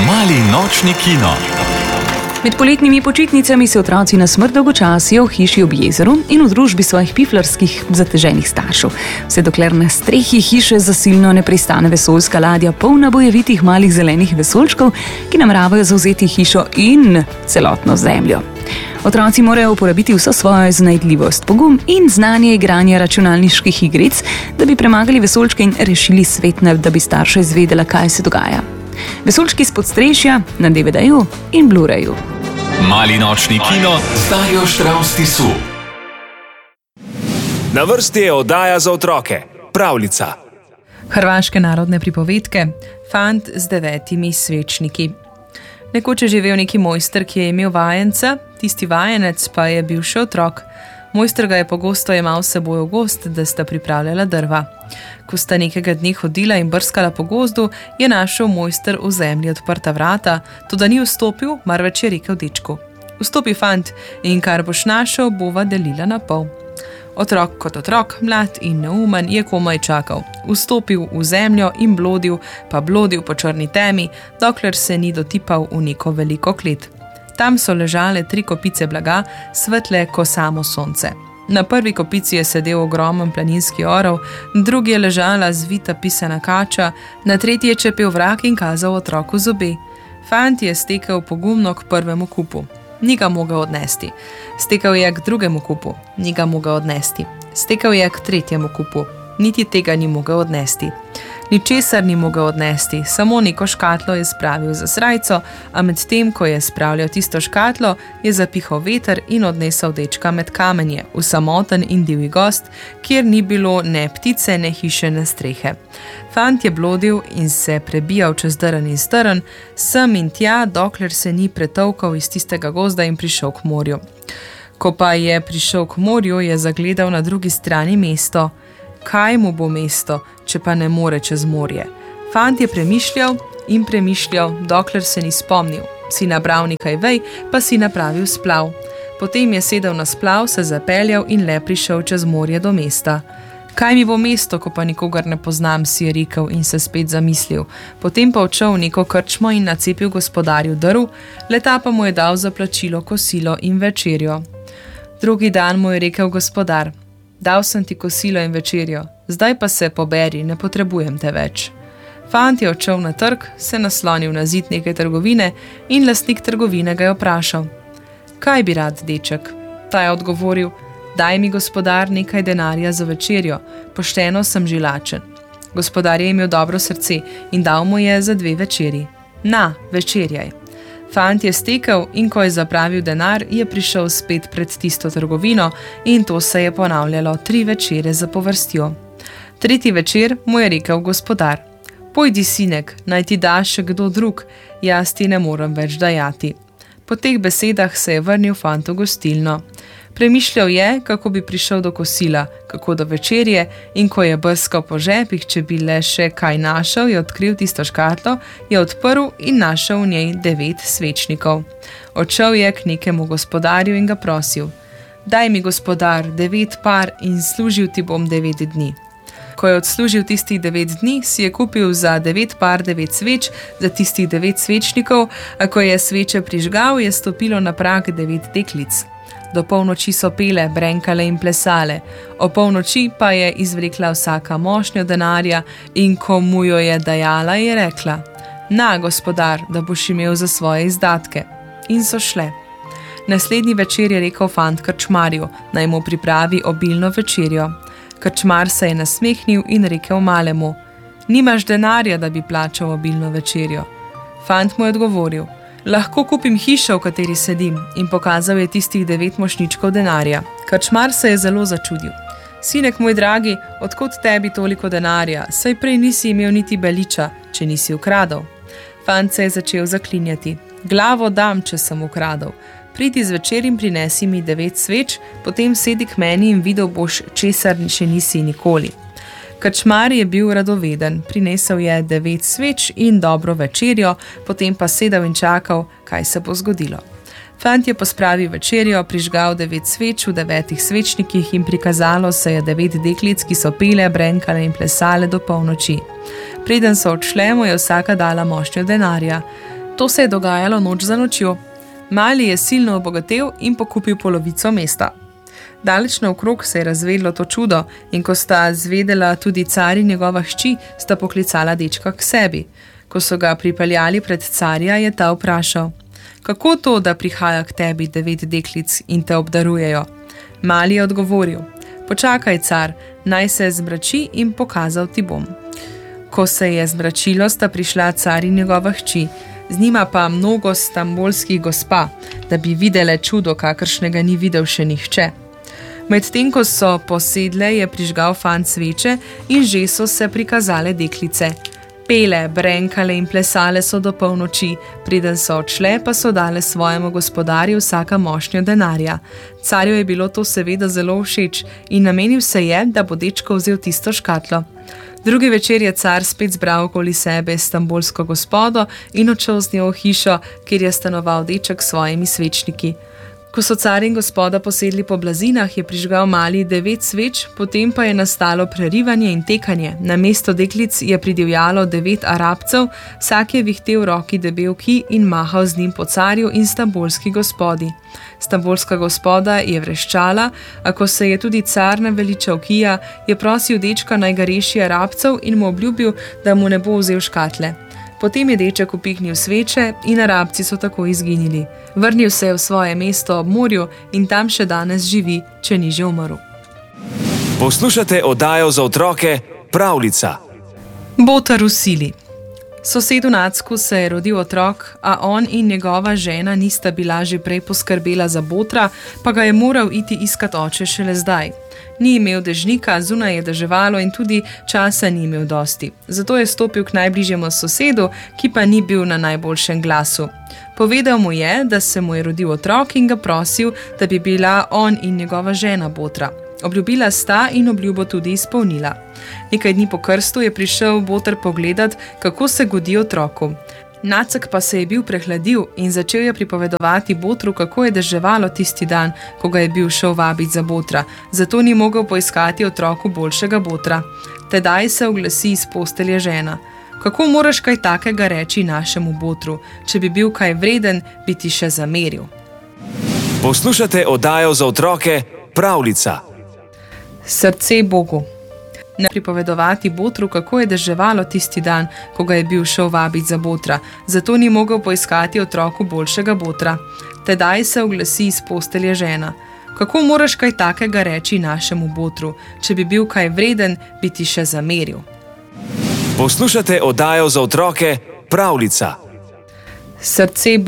Mali nočni kino. Med poletnimi počitnicami se otroci na smrt dolgočasijo v hiši ob jezeru in v družbi svojih piflarskih zateženih staršev. Vse dokler na strehi hiše zasilno ne pristane vesoljska ladja polna bojevitih malih zelenih vesoljčkov, ki nameravajo zavzeti hišo in celotno zemljo. Otroci morajo uporabiti vso svojo iznajdljivost, pogum in znanje igranja računalniških igric, da bi premagali vesoljčke in rešili svet, da bi starša izvedela, kaj se dogaja. Vesoljčki s podstrešja na DVD-ju in Blu-rayu. Mali nočni kino z Darjo Štravs Tisu. Na vrsti je oddaja za otroke, pravljica. Hrvaške narodne pripovedke, Fant z 9 svečniki. Nekoč je živel neki mojster, ki je imel vajenca, tisti vajenec pa je bil še otrok. Mojster ga je pogosto jemal s seboj v gozd, da sta pripravljala drva. Ko sta nekega dne hodila in brskala po gozdu, je našel mojster v zemlji odprta vrata, toda ni vstopil, marveč je rekel dečku: "Vstopi, fant, in kar boš našel, bova delila na pol." Otrok kot otrok, mlad in neumen, je komaj čakal. Vstopil v zemljo in blodil po črni temi, dokler se ni dotipal v neko veliko klet. Tam so ležale 3 kopice blaga, svetle ko samo sonce. Na prvi kopici je sedel ogromen planinski orel, na drugi je ležala zvita pisana kača, na tretji je čepel vrak in kazal otroku zobe. Fant je stekel pogumno k prvemu kupu. Ni ga mogel odnesti. Stekel je k drugemu kupu. Ni ga mogel odnesti. Stekel je k tretjemu kupu. Niti tega ni mogel odnesti. Ničesar ni mogel odnesti, samo neko škatlo je spravil za srajco, a medtem, ko je spravljal tisto škatlo, je zapihal veter in odnesel dečka med kamenje, v samoten in divji gost, kjer ni bilo ne ptice, ne hiše, ne strehe. Fant je blodil in se prebijal čez drn in strn, sem in tja, dokler se ni pretolkal iz tistega gozda in prišel k morju. Ko pa je prišel k morju, je zagledal na drugi strani mesto. Kaj mu bo mesto, če pa ne more čez morje? Fant je premišljal, dokler se ni spomnil. Si nabral nekaj vej, pa si napravil splav. Potem je sedel na splav, se zapeljal in le prišel čez morje do mesta. Kaj mi bo mesto, ko pa nikogar ne poznam, si je rekel in se spet zamislil. Potem pa odšel v neko krčmo in nacepil gospodarju drv, leta pa mu je dal za plačilo kosilo in večerjo. Drugi dan mu je rekel gospodar: "Dal sem ti kosilo in večerjo, zdaj pa se poberi, ne potrebujem te več." Fant je odšel na trg, se naslonil na zid neke trgovine in lastnik trgovine ga je vprašal: "Kaj bi rad, deček?" Ta je odgovoril: "Daj mi, gospodar, nekaj denarja za večerjo, pošteno sem že lačen." Gospodar je imel dobro srce in dal mu je za 2 večerji. "Na, večerjaj." Fant je stekel in ko je zapravil denar, je prišel spet pred tisto trgovino in to se je ponavljalo 3 večere zapovrstjo. Tretji večer mu je rekel gospodar: "Pojdi, sinek, naj ti da še kdo drug, jaz ti ne morem več dajati." Po teh besedah se je vrnil fant v gostilno. Premišljal je, kako bi prišel do kosila, kako do večerje, in ko je brskal po žepih, če bi le še kaj našel, je odkril tisto škatlo, je odprl in našel v njej 9 svečnikov. Odšel je k nekemu gospodarju in ga prosil: "Daj mi, gospodar, 9 par in služil ti bom 9 dni." Ko je odslužil tistih 9 dni, si je kupil za 9 par 9 sveč za tistih 9 svečnikov, a ko je sveče prižgal, je stopilo na prag 9 deklic. Do polnoči so pele, brenkale in plesale. O polnoči pa je izvlekla vsaka mošnjo denarja in ko mu jo je dajala, je rekla: "Na, gospodar, da boš imel za svoje izdatke." In so šle. Naslednji večer je rekel fant krčmarju, naj mu pripravi obilno večerjo. Krčmar se je nasmehnil in rekel malemu: "Nimaš denarja, da bi plačal obilno večerjo." Fant mu je odgovoril: "Lahko kupim hišo, v kateri sedim," in pokazal je tistih 9 mošnjičkov denarja. Krčmar se je zelo začudil. "Sinek moj dragi, odkot tebi toliko denarja, saj prej nisi imel niti beliča, če nisi ukradel." Fant se je začel zaklinjati: "Glavo dam, če sem ukradel. Pridi zvečer in prinesi mi 9 sveč, potem sedi k meni in videl boš, česar še nisi nikoli." Krčmar je bil radoveden, prinesel je 9 sveč in dobro večerjo, potem pa sedel in čakal, kaj se bo zgodilo. Fant je pospravil večerjo, prižgal 9 sveč v 9 svečnikih in prikazalo se je 9 deklic, ki so pele, brenkale in plesale do polnoči. Preden so odšle, mu je vsaka dala mošnjo denarja. To se je dogajalo noč za nočjo. Mali je silno obogatel in pokupil polovico mesta. Daleč naokrog se je razvedlo to čudo in ko sta zvedela tudi car in njegova hči, sta poklicala dečka k sebi. Ko so ga pripeljali pred carja, je ta vprašal: kako to, da prihaja k tebi 9 deklic in te obdarujejo? Mali je odgovoril: počakaj, car, naj se zmrači in pokazal ti bom. Ko se je zmračilo, sta prišla car in njegova hči, z njima pa mnogo stambolskih gospa, da bi videle čudo, kakršnega ni videl še nihče. Medtem ko so posedle, je prižgal fant sveče in že so se prikazale deklice. Pele, brenkale in plesale so do polnoči, preden so odšle, pa so dale svojemu gospodarju vsaka mošnjo denarja. Carju je bilo to seveda zelo všeč in namenil se je, da bo dečko vzel tisto škatlo. Drugi večer je car spet zbral okoli sebe stambolsko gospodo in odšel z njo v hišo, kjer je stanoval deček s svojimi svečniki. Ko so car in gospoda posedli po blazinah, je prižgal Mali 9 sveč, potem pa je nastalo prerivanje in tekanje. Na mesto deklic je pridivjalo 9 Arabcev, vsak je vihtel v roki debel kij in mahal z njim po carju in stambolski gospodi. Stambolska gospoda je vreščala, a ko se je tudi car naveličal kija, je prosil dečka, naj ga reši Arabcev in mu obljubil, da mu ne bo vzel škatle. Potem je deček upihnil sveče in Arabci so tako izginili. Vrnil se je v svoje mesto ob morju in tam še danes živi, če ni že umrl. Poslušate oddajo za otroke Pravljica. Botar v sili. Sosedu Nacku se je rodil otrok, a on in njegova žena nista bila že prej poskrbela za botra, pa ga je moral iti iskat oče šele zdaj. Ni imel dežnika, zunaj je deževalo in tudi časa ni imel dosti. Zato je stopil k najbližjemu sosedu, ki pa ni bil na najboljšem glasu. Povedal mu je, da se mu je rodil otrok in ga prosil, da bi bila on in njegova žena botra. Obljubila sta in obljubo tudi izpolnila. Nekaj dni po krstu je prišel boter pogledat, kako se godi otroku. Nacek pa se je bil prehladil in začel je pripovedovati botru, kako je deževalo tisti dan, ko ga je bil šel vabiti za botra, zato ni mogel poiskati otroku boljšega botra. Tedaj se oglasi iz postelje žena. Kako moraš kaj takega reči našemu botru? Če bi bil kaj vreden, bi ti še zameril. Poslušate oddajo za otroke Pravljica. Srce Bogu. Ne pripovedovati botru, kako je deževalo tisti dan, ko ga je bil šel vabiti za botra, zato ni mogel poiskati otroku boljšega botra. Tedaj se oglasi iz postelje žena. Kako moraš kaj takega reči našemu botru? Če bi bil kaj vreden, bi ti še zameril. Poslušate oddajo za otroke Pravljica. Srce Bogu.